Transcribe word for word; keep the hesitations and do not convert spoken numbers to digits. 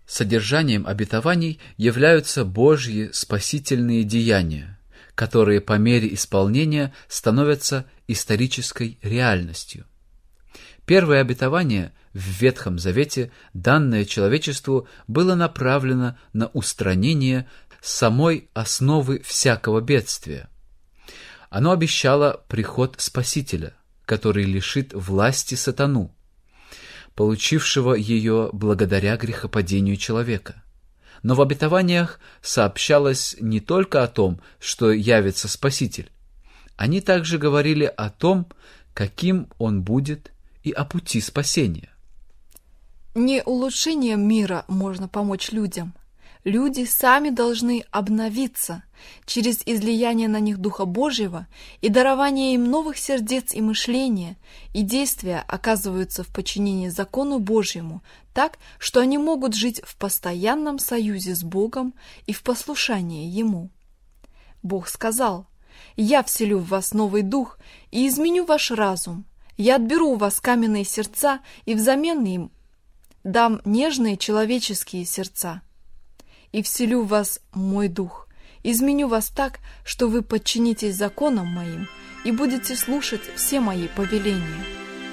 Содержанием обетований являются Божьи спасительные деяния, которые по мере исполнения становятся исторической реальностью. Первое обетование в Ветхом Завете, данное человечеству, было направлено на устранение самой основы всякого бедствия. Оно обещало приход Спасителя, который лишит власти сатану, получившего ее благодаря грехопадению человека. Но в обетованиях сообщалось не только о том, что явится Спаситель. Они также говорили о том, каким он будет, и о пути спасения. Не улучшением мира можно помочь людям. Люди сами должны обновиться через излияние на них Духа Божьего и дарование им новых сердец и мышления, и действия оказываются в подчинении закону Божьему так, что они могут жить в постоянном союзе с Богом и в послушании Ему. Бог сказал: «Я вселю в вас новый дух и изменю ваш разум. Я отберу у вас каменные сердца и взамен им дам нежные человеческие сердца. И вселю в вас мой дух, изменю вас так, что вы подчинитесь законам моим и будете слушать все мои повеления».